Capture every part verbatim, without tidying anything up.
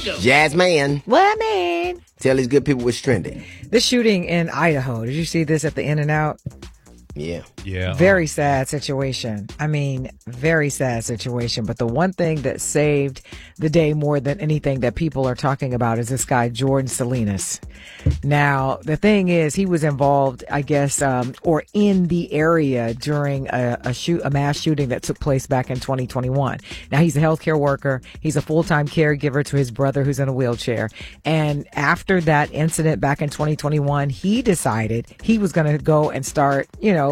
Jazz man. What, man? Tell these good people what's trending. The shooting in Idaho. Did you see this at the In-N-Out? Yeah. Yeah. Very sad situation. I mean, very sad situation. But the one thing that saved the day more than anything that people are talking about is this guy, Jordan Salinas. Now, the thing is, he was involved, I guess, um, or in the area during a, a shoot, a mass shooting that took place back in twenty twenty-one. Now, he's a healthcare worker. He's a full-time caregiver to his brother who's in a wheelchair. And after that incident back in twenty twenty-one, he decided he was going to go and start, you know,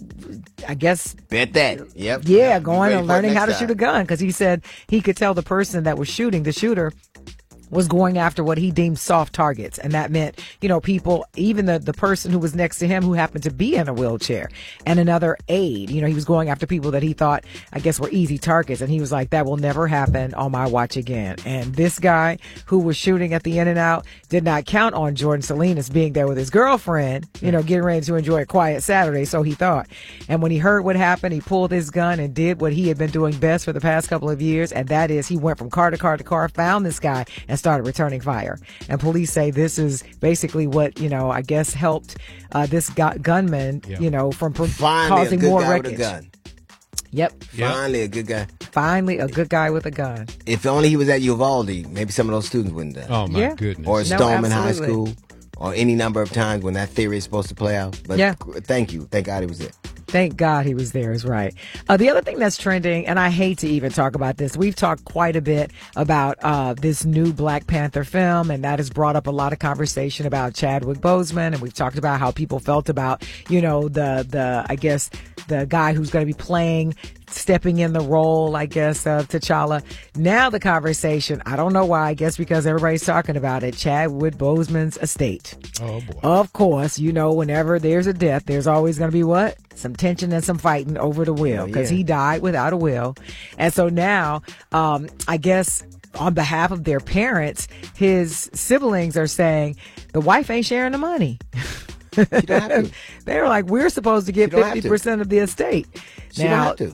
I guess. Bet that. Yep. Yeah, Be going ready and for it learning next how to time. shoot a gun, because he said he could tell the person that was shooting, the shooter, was going after what he deemed soft targets. And that meant, you know, people, even the, the person who was next to him who happened to be in a wheelchair, and another aide, you know, he was going after people that he thought, I guess, were easy targets. And he was like, that will never happen on my watch again. And this guy who was shooting at the In-N-Out did not count on Jordan Salinas being there with his girlfriend, you know, getting ready to enjoy a quiet Saturday, so he thought. And when he heard what happened, he pulled his gun and did what he had been doing best for the past couple of years, and that is he went from car to car to car, found this guy, and started returning fire. And police say this is basically what, you know, I guess helped uh, this gu- gunman, Yeah. you know, from pro- Finally, causing a good more guy wreckage. with a gun. Yep. Yep. Finally, a good guy. Finally, a good guy with a gun. If only he was at Uvalde, maybe some of those students wouldn't die. Oh, my Yeah. goodness. Or No, Stoneman High absolutely. School, or any number of times when that theory is supposed to play out. But Yeah. thank you. Thank God he was there. Thank God he was there, is right. Uh, the other thing that's trending, and I hate to even talk about this, we've talked quite a bit about uh, this new Black Panther film, and that has brought up a lot of conversation about Chadwick Boseman, and we've talked about how people felt about, you know, the, the I guess, the guy who's going to be playing, stepping in the role, I guess, of T'Challa. Now the conversation, I don't know why, I guess because everybody's talking about it, Chadwick Boseman's estate. Oh, boy. Of course, you know, whenever there's a death, there's always going to be what? Some tension and some fighting over the will, because yeah. he died without a will. And so now, um, I guess on behalf of their parents, his siblings are saying the wife ain't sharing the money. She don't have to. They were like, we're supposed to get She don't have to. fifty percent of the estate. She now, don't have to.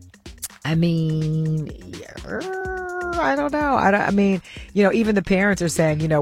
I mean, yeah, I don't know. I, don't, I mean, you know, even the parents are saying, you know,